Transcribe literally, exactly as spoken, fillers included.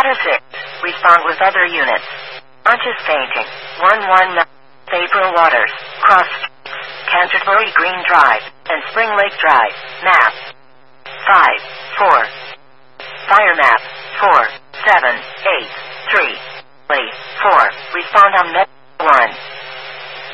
Matter six. Respond with other units. Arches Painting. one one nine. April Waters. Cross. Canterbury Green Drive. And Spring Lake Drive. Map. five. four. Fire map. four. seven. eight. three. four. Respond on net.